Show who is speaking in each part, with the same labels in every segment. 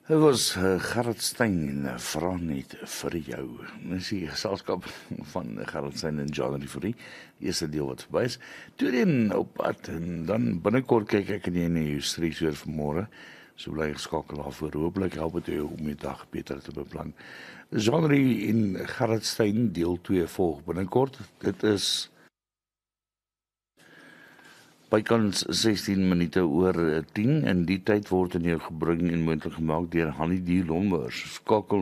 Speaker 1: Dit was Gerrit Stein en vra net vir jou. Dis die geselskap van Gerrit Stein en John Riffery. Eerste deel wat verby is. Tweede een op pad en dan binnekort kyk ek in die streeks weer vanmôre. So bly geskakel af vir hooplik help dit jou om die dag beter te beplan. John en Gerrit Stein deel 2 volg binnekort. Dit is bykans 16 minute oor 10 en die tyd word in jou gebring en moontlik gemaak deur Hannie D. Lombers. Skakel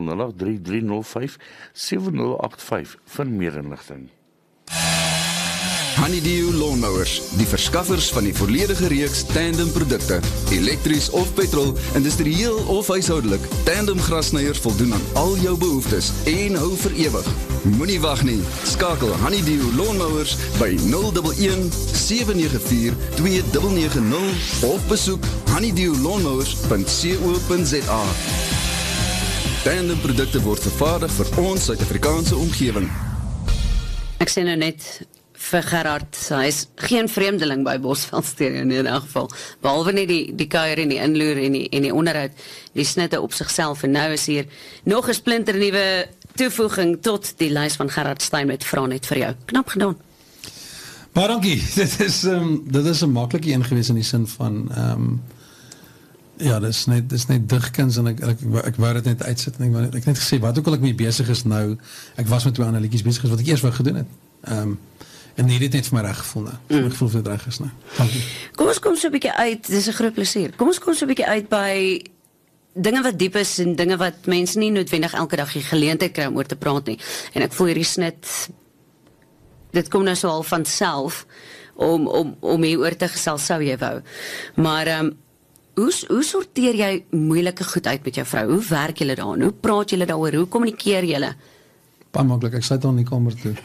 Speaker 1: 0833057085 vir meer inligting.
Speaker 2: Honeydew Lawnmowers, die verskaffers van die volledige reeks Tandem produkte, elektries of petrol, industrieel of huishoudelik. Tandem grasnyers voldoen aan al jou behoeftes en hou vir ewig. Moenie wag nie. Skakel Honeydew Lawnmowers by 011 794 2990 of besoek honeydewlawnmowers.co.za. Tandem produkte word vervaardig vir ons Suid-Afrikaanse omgewing.
Speaker 3: Ek sê nou net vir Gerard, hy is geen vreemdeling by Bosveld Stereo in ieder geval, behalwe net die kuier en die inloer en die onderhoud, die snitte op sigself, en nou is hier nog 'n splinternuwe toevoeging tot die lys van Gerard Stein met vra net vir jou. Knap gedaan.
Speaker 4: Baie dankie, dit is 'n maklike een gewees in die sin van, ja, dis net digkuns en ek wou dit net uitsit en ek het net gesê, wat ook al ek mee besig is nou, ek was met 2 ander liedjies besig is, wat ek eers wou gedoen het. En nie dit net vir my reg gevoel nou. Ek gevoel vir dit reg is nou. Dankie.
Speaker 3: Kom ons kom so 'n bietjie uit, dis 'n groot plesier. Kom ons kom so 'n bietjie uit by dinge wat diep is en dinge wat mense nie noodwendig elke dag die geleentheid kry om oor te praat nie. En ek voel hierdie snit, dit kom nou so al van self om hier oor te gesels sou jy wou. Maar hoe sorteer jy moeilike goed uit met jou vrou? Hoe werk julle daaraan? Hoe praat julle daaroor? Hoe kommunikeer julle?
Speaker 4: Baie maklik, ek sluit aan die kamer toe.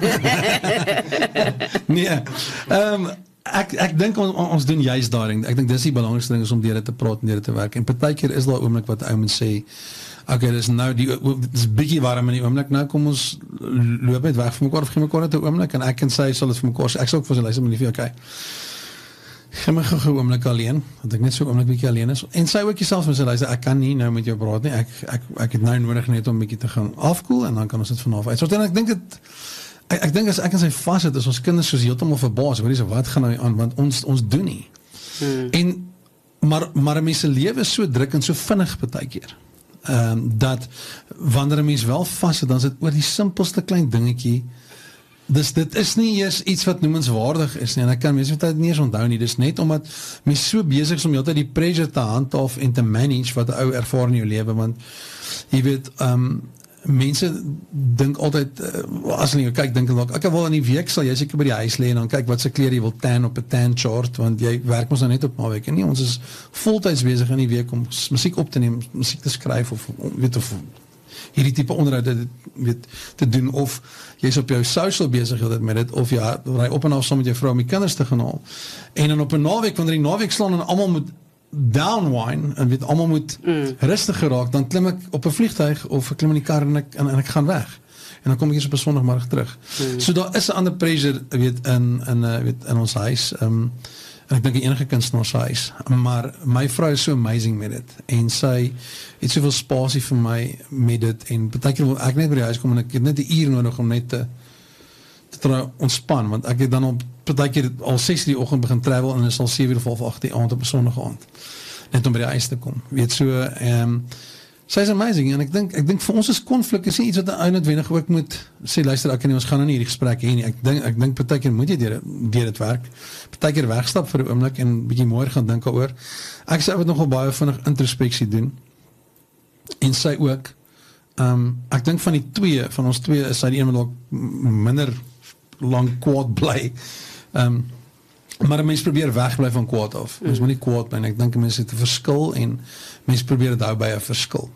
Speaker 4: Nee, ek dink ons doen juist daarin. Ek dink dis die belangrikste ding is om deur dit te praat en deur dit te werk. En partykeer is daar oomblik wat ou moet sê, okay, dis nou dis bietjie warm in die oomblik. Nou kom ons loop net weg van mekaar of gee mekaar net 'n oomblik en ek en sy sal dit vir mekaar sê. Ek sal ook vir sy luister, maar liefie, okay. Gee my gou 'n oomblik alleen, want ek net so 'n oomblik bietjie alleen is. En sy ook jouself met sy luister, ek kan nie nou met jou praat nie. Ek het nou nodig net om bietjie te gaan afkoel en dan kan ons dit vanaf uit. So dan ek dink as ek en sy vas het, is ons kinders soos heeltemal verbaas. Hoorie, so wat gaan nou aan, want ons doen nie. En maar 'n mens se lewe is so druk en so vinnig partykeer. Dat wanneer 'n mens wel vas het, dan is dit oor die simpelste klein dingetjie. Dus dit is nie eers iets wat noemenswaardig is nie, en ek kan mense dit nie eens onthou nie, dis net omdat mens so besig is om heeltyd die pressure te handhaaf en te manage wat 'n ou ervaar in jou lewe, want jy weet, mense dink altyd, as hulle kyk, dink hulle, ek wil in die week sal jy seker by die huis lê en dan kyk wat se klere jy wil tan op 'n tan chart, want jy werk mos nou net op naweek, en nie, ons is voltyds besig in die week om musiek op te neem, musiek te skryf, of hierdie tipe onderhoude te doen, of jy is op jou social besig met dit, of ja, ry op en af saam met jou vrou om die kinders te gaan haal, en dan op 'n naweek, wanneer die naweek slaan en almal moet downwind, en almal moet rustig geraak, dan klim ek op 'n vliegtuig, of ek klim in die kar en ek gaan weg, en dan kom ek eens op 'n Sondagmiddag terug. So daar is 'n ander pressure, in ons huis, en ek dink enige kunstenaar se huis, maar my vrou is so amazing met dit, en sy het soveel spasie vir my met dit, en partykeer wil ek net by die huis kom, en ek het net 'n uur nodig om net te ontspan, want ek het dan op partykeer al 6 die oggend begin travel, en is al 7:30 die aand op 'n Sondag aand, net om by die huis te kom, weet so, sy is amazing, en ek dink vir ons is konflik is nie iets wat 'n ou noodwendig ook moet sê, luister, ek en ons gaan nou nie hierdie gesprek hê nie, ek dink partykeer moet jy deur dit werk, partykeer wegstap vir 'n oomblik en bietjie mooier gaan dink daaroor. Ek sê ek het nogal baie vinnig introspeksie doen, en sy ook. Ek dink van ons twee is sy die een wat dalk minder lang kwaad bly, maar 'n mens probeer wegbly van kwaad af, mens moet nie kwaad bly, ek dink mense het 'n verskil, en mens probeer dit hou by 'n verskil.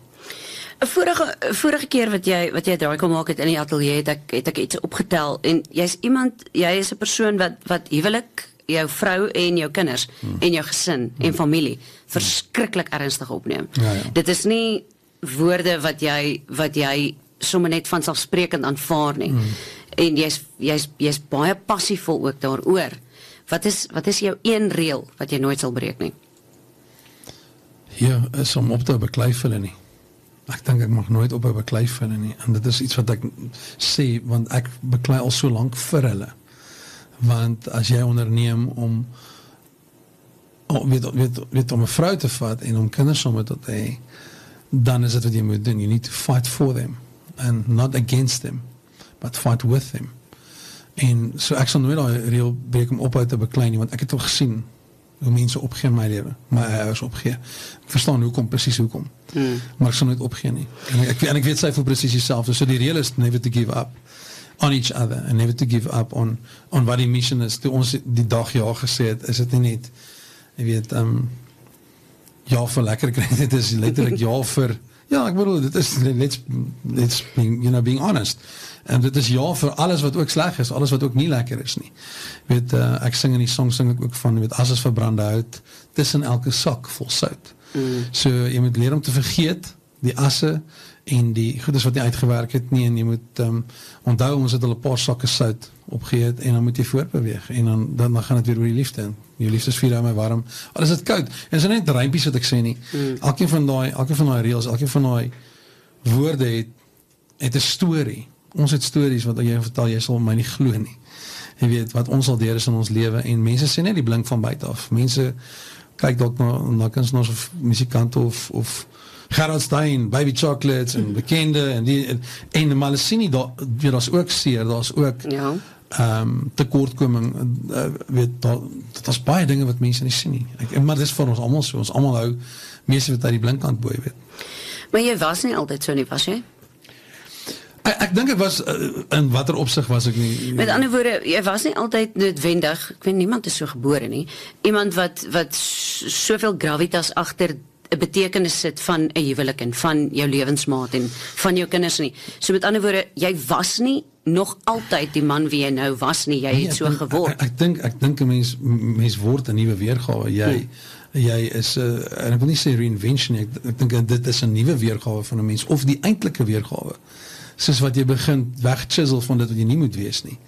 Speaker 3: Vorige keer wat jy draai kom maak het in die ateljee, het ek iets opgetel, en jy is 'n persoon wat huwelik, jou vrou en jou kinders, en jou gesin en familie verskriklik ernstig opneem. Ja. Dit is nie woorde wat jy sommer net vanselfsprekend aanvaar nie. En jy's baie passievol ook daaroor. Wat is jou een reël wat jy nooit sal breek nie?
Speaker 4: Ja, is om op te beklei vir hulle nie. Ek dink ek mag nooit op beklei vir hulle nie. En dit is iets wat ek sê, want ek beklei al so lank vir hulle. Want as jy onderneem om weet om 'n vrou te vat en om kinders saam te hê, dan is dit wat jy moet doen. You need to fight for them and not against them, but fight with them. En so ek sal nooit daai reël breek om ophou te beklei nie, want ek het al gesien hoe mense opgee in my lewe, my ouers opgee. Ek verstaan hoekom, presies hoekom. Maar ek sal nooit opgee nie. En ek weet sy voel presies dieselfde. So die reël is never to give up on each other and never to give up on wat die mission is. Toe ons die dag ja gesê het, is dit nie net, jy weet, ja vir lekker kry, dit is letterlik ja vir, ja, ek bedoel, dit is, let's being honest. En dit is ja vir alles wat ook sleg is, alles wat ook nie lekker is nie. Weet, ek sing in die song, sing ek ook van, weet, as is verbrande hout, tussen elke sak vol sout. So, jy moet leer om te vergeet, die asse, en die goedes wat nie uitgewerk het nie, en jy moet onthou, ons het al 'n paar sakke sout opgeëet, en dan moet jy voortbeweeg, en dan gaan het weer oor die liefde, en jou liefde is 4 dae my warm, al is het koud, en is net rympies wat ek sê nie, elkeen van die reels, elkeen van die woorde het 'n storie, ons het stories wat jy vertel, jy sal my nie glo nie, jy weet, wat ons al deur is in ons lewe, en mense sê net die blink van buite af, mense kyk dalk na kunstenaars of musikante of Gerard Stein, Baby Chocolates en bekende en maar hulle sien nie, daar's ook seer, daar's ook tekortkoming, weet, daar's baie dinge wat mense nie sien nie, maar dit is vir ons almal so, ons almal hou meeste wat uit die blinkkant boei, weet.
Speaker 3: Maar jy was nie altyd so nie, was jy?
Speaker 4: Ek dink ek was, in watter opsig was ek nie.
Speaker 3: Met ander woorde, jy was nie altyd noodwendig, ek weet niemand is so gebore nie, iemand wat soveel gravitas agter 'n betekenis sit van 'n huwelik en van jou lewensmaat en van jou kinders nie. So met ander woorde, jy was nie nog altyd die man wie jy nou was nie, jy het so geword.
Speaker 4: Ek dink 'n mens word 'n nuwe weergawe. Jy is, en ek wil nie sê reinvention nie, ek dink dit is 'n nuwe weergawe van 'n mens, of die eintlike weergawe, soos wat jy begin wegchisel van dit wat jy nie moet wees nie.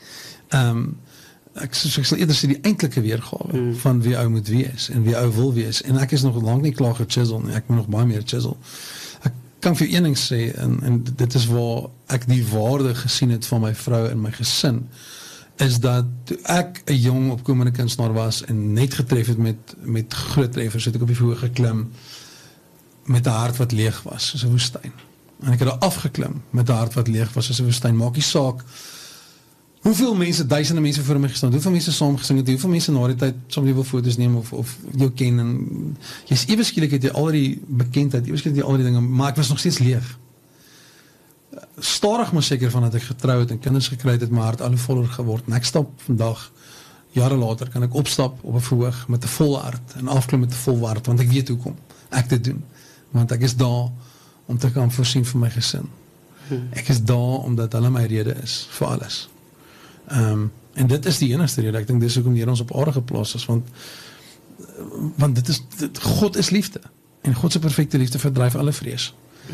Speaker 4: Ek sal eerder sê die eintlike weergawe van wie ou moet wees en wie ou wil wees, en ek is nog lank nie klaar gechisel nie, ek moet nog baie meer chisel. Ek kan vir een ding sê, en dit is waar ek die waarde gesien het van my vrou en my gesin, is dat toe ek 'n jong opkomende kunstenaar was en net getref het met groot treffers, het ek op die verhoog geklim met 'n hart wat leeg was, soos 'n woestyn. En ek het daar afgeklim met 'n hart wat leeg was, soos 'n woestyn. Maak nie saak hoeveel mense, duisende mense voor my gestaan, hoeveel mense saam gesing het, hoeveel mense na die tyd soms jy wil foto's neem of jou ken, en jy's ewe skielik het jy al die bekendheid, ewe skielik het jy al die dinge, maar ek was nog steeds leeg. Stadig maar seker van dat ek getrou het en kinders gekry het, my hart al hoe voller geword, en ek stap vandag, jare later, kan ek opstap op 'n verhoog met 'n vol hart, en afklim met 'n vol hart, want ek weet hoekom ek dit doen, want ek is daar om te kan voorsien vir my gesin. Ek is daar omdat hulle my rede is vir alles. En dit is die enigste rede, ek dink dis hoekom die Here ons op aarde geplaas is, want God is liefde, en God se perfekte liefde verdryf alle vrees.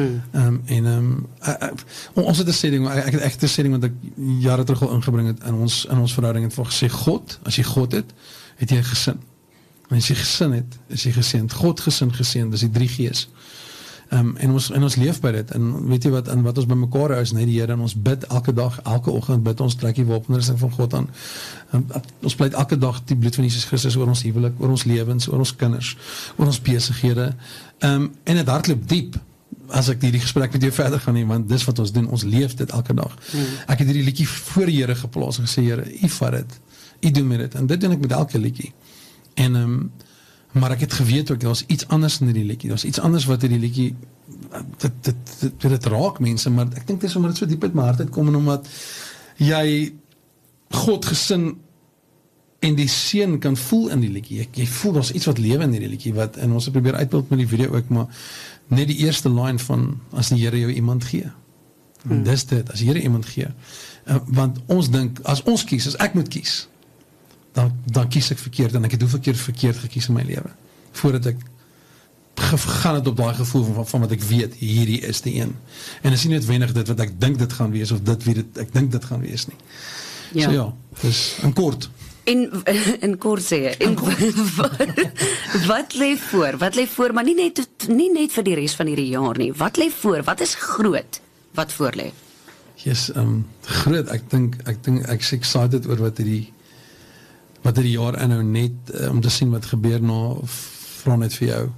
Speaker 4: Ons het 'n sê ding, ek het echt 'n sê ding wat ek jare terug al ingebring het in ons verhouding, het gesê, God, as jy God het jy 'n gesin, en as jy gesin het, is jy geseënd, God, gesin, geseënd, dis die 3 G's. En ons leef by dit, en weet jy wat ons by mekaar hou is net die Here, en ons bid elke dag, elke oggend bid ons, trek die wapenrusting van God aan, ons pleit elke dag die bloed van Jesus Christus oor ons huwelik, oor ons lewens, oor ons kinders, oor ons besighede, en het hardloop diep, as ek hierdie gesprek met jou verder gaan neem, want dis wat ons doen, ons leef dit elke dag. Ek het hierdie liedjie voor die Here geplaas en gesê, Here, U vat dit, U doen met dit, en dit doen ek met elke liedjie. En maar ek het geweet ook, daar was iets anders in die liedjie, daar was iets anders wat in die liedjie, dit raak mense, maar ek dink dit is omdat dit so diep uit my hart uitkom, en omdat jy God, gesin en die seën kan voel in die liedjie, jy voel, daar is iets wat lewe in die liedjie, en ons het probeer uitbeeld met die video ook, maar net die eerste line van, as die Here jou iemand gee, en dis dit, as die Here iemand gee, want ons dink, as ons kies, as ek moet kies, dan kies ek verkeerd, en ek het hoeveel keer verkeerd gekies in my lewe, voordat ek gaan het op daai gevoel van wat ek weet, hierdie is die een, en is nie noodwendig dit wat ek dink dit gaan wees, of dit wie ek dink dit gaan wees nie. So ja, dus in kort.
Speaker 3: En in kort sê, en wat lê voor? Wat lê voor, maar nie net vir die res van hierdie jaar nie. Wat lê voor? Wat is groot wat voor lê?
Speaker 4: Yes, groot. Ek dink ek's excited oor wat hierdie jaar inhou net om te sien wat gebeur na vra net vir jou.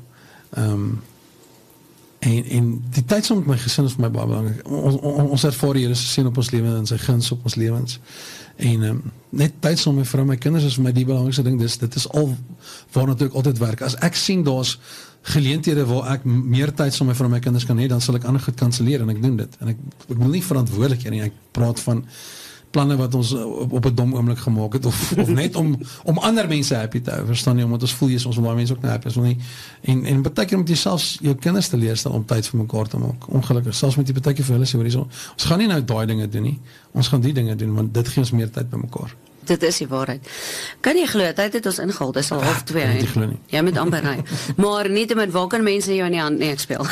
Speaker 4: En die tyd saam met my gesin is vir my baie belangrik. Ons ervaar die Here se seën op ons lewens en sy guns op ons lewens. En net tyd saam met my vrou, my kinders is vir my die belangrikste ding. Dit is al waar natuurlik altyd werk. As ek sien daar's geleenthede waar ek meer tyd saam met my vrou en my kinders kan hê, dan sal ek ander goed kanselleer en ek doen dit. En ek wil nie verantwoordelik nie. Ek praat van planne wat ons op 'n dom oomblik gemaak het of net om ander mense happy te hou, verstaan jy, omdat ons voel ons wil daai mense ook nou happy, ons wil nie en baie keer moet jy selfs jou kinders te leer stel om tyd vir mekaar te maak. Ongelukkig, selfs met die baie keer vir hulle sê hoor hierso, ons gaan nie nou daai dinge doen nie. Ons gaan die dinge doen want dit gee ons meer tyd by mekaar.
Speaker 3: Dit is die waarheid. Kan jy glo, tyd het ons ingehaal, dis al 2:30. Jy moet amper ry. Maar nietemin, waar kan mense jou in die hand ek speel?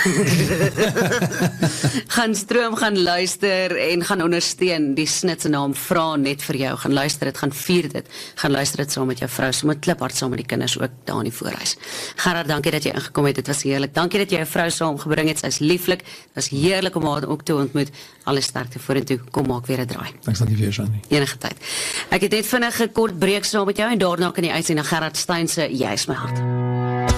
Speaker 3: Gaan stroom, gaan luister en gaan ondersteun. Die snit se naam vra net vir jou. Gaan luister dit, gaan vier dit. Gaan luister dit saam met jou vrou. So moet kliphard saam met die kinders ook daar in die voorhuis. Gerard, dankie dat jy ingekom het. Dit was heerlik. Dankie dat jy jou vrou saamgebring het. Sy's lieflik. Dit was heerlik om haar ook te ontmoet. Alle sterkte vorentoe. Kom maak weer 'n draai.
Speaker 4: Dankie vir jou, Shani.
Speaker 3: Enige tyd. Ek het net vinnig 'n kort breek saam met jou en daarna kan jy uitsien na Gerard Steyn se Jy is my hart.